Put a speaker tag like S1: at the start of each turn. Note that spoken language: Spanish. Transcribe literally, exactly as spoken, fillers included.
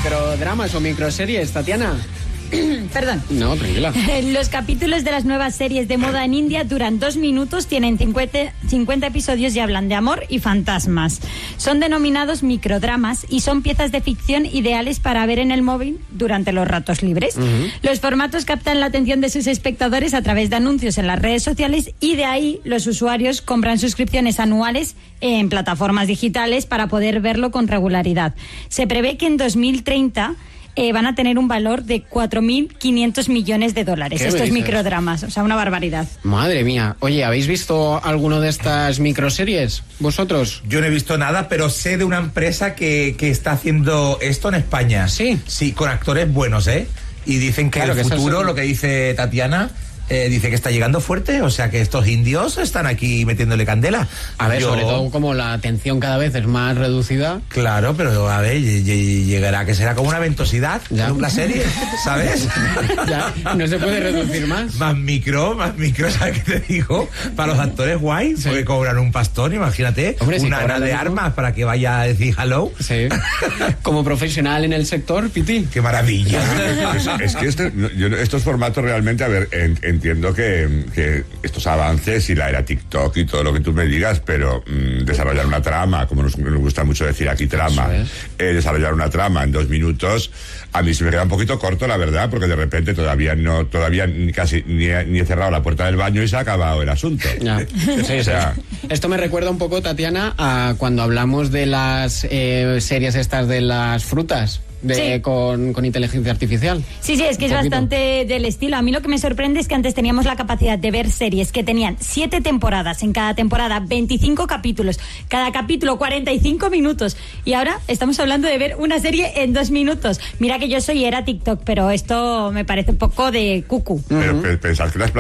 S1: microdramas o microseries, Tatiana?
S2: Perdón.
S1: No, tranquila.
S2: Los capítulos de las nuevas series de moda en India duran dos minutos, tienen cincuenta, cincuenta episodios y hablan de amor y fantasmas. Son denominados microdramas y son piezas de ficción ideales para ver en el móvil durante los ratos libres. Uh-huh. Los formatos captan la atención de sus espectadores a través de anuncios en las redes sociales y de ahí los usuarios compran suscripciones anuales en plataformas digitales para poder verlo con regularidad. Se prevé que en dos mil treinta Eh, van a tener un valor de cuatro mil quinientos millones de dólares, estos microdramas, o sea, una barbaridad.
S1: Madre mía. Oye, ¿habéis visto alguno de estas microseries? ¿Vosotros?
S3: Yo no he visto nada, pero sé de una empresa que, que está haciendo esto en España.
S1: Sí.
S3: Sí, con actores buenos, ¿eh? Y dicen que claro, el que futuro, es... lo que dice Tatiana... Eh, dice que está llegando fuerte, o sea que estos indios están aquí metiéndole candela.
S1: A ver,
S3: Yo...
S1: sobre todo como la atención cada vez es más reducida.
S3: Claro, pero a ver, llegará que será como una ventosidad ya. En la serie, ¿sabes?
S1: Ya, no se puede reducir más.
S3: Más micro, más micro, ¿sabes qué te digo? Para los actores guay, sí. Porque cobran un pastón, imagínate. Hombre, una si de armas para que vaya a decir hello.
S1: Sí. Como profesional en el sector, Piti.
S3: Qué maravilla.
S4: Es, es que este, yo, estos formatos realmente, a ver, en, en entiendo que, que estos avances y la era TikTok y todo lo que tú me digas, pero mmm, desarrollar una trama, como nos, nos gusta mucho decir aquí trama, eh, desarrollar una trama en dos minutos, a mí se me queda un poquito corto, la verdad, porque de repente todavía no, todavía ni casi ni he, ni he cerrado la puerta del baño y se ha acabado el asunto.
S1: Ya. Sí, o sea, esto me recuerda un poco, Tatiana, a cuando hablamos de las eh, series estas de las frutas. De, sí. con, con inteligencia artificial.
S2: Sí, sí, es que es bastante del estilo. A mí lo que me sorprende es que antes teníamos la capacidad de ver series que tenían siete temporadas, en cada temporada veinticinco capítulos, cada capítulo cuarenta y cinco minutos, y ahora estamos hablando de ver una serie en dos minutos. Mira que yo soy era TikTok, pero esto me parece un poco de cucu.
S4: Pero uh-huh. pensad que las